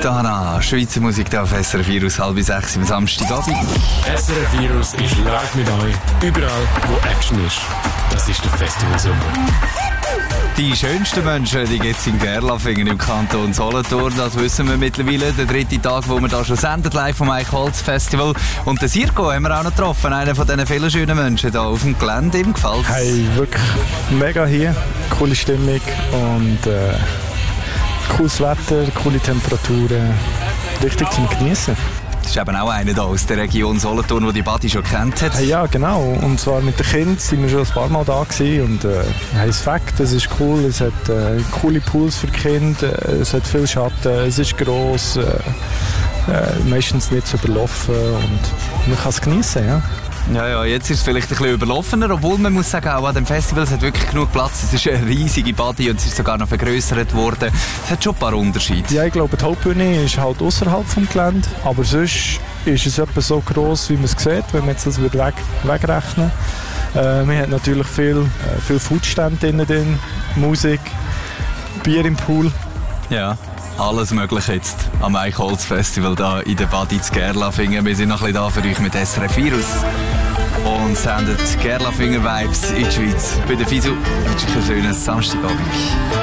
Dana, Schweizer Musik hier auf SRF Virus, 5:30 am Samstagabend. SRF Virus ist live mit euch, überall wo Action ist. Das ist der Festivalsommer. Die schönsten Menschen, die gibt es in Gerlafingen im Kanton Solothurn. Das wissen wir mittlerweile. Der 3. Tag, wo wir da schon sendet, live vom Eichholz-Festival. Und den Sirko haben wir auch noch getroffen. Einer von diesen vielen schönen Menschen hier auf dem Gelände. Ihm gefällt. Hey, wirklich mega hier. Coole Stimmung und cooles Wetter, coole Temperaturen. Richtig zum Genießen. Das ist eben auch einer da aus der Region Solothurn, der die Badi schon kennt hat. Hey, ja, genau. Und zwar mit den Kindern sind wir schon ein paar Mal da gewesen. Und es Fakt, es ist cool. Es hat coole Pools für die Kinder. Es hat viel Schatten. Es ist gross. Meistens nicht so überlaufen. Und man kann es genießen, ja. Ja, jetzt ist es vielleicht ein bisschen überlaufener, obwohl man muss sagen, auch an dem Festival es hat wirklich genug Platz. Es ist eine riesige Badi und es ist sogar noch vergrößert worden. Es hat schon ein paar Unterschiede. Ja, ich glaube, die Hauptbühne ist halt außerhalb vom Gelände, aber sonst ist es etwa so gross, wie man es sieht, wenn man jetzt das wegrechnen würde. Man hat natürlich viel Foodstände drin, Musik, Bier im Pool. Ja. Alles möglich jetzt am Eichholz-Festival da in der Badi zu Gerlafingen. Wir sind noch ein bisschen da für euch mit SRF Virus und sendet Gerlafinger-Vibes in die Schweiz. Bei der FISU wünsche ich ein schönes Samstagabend.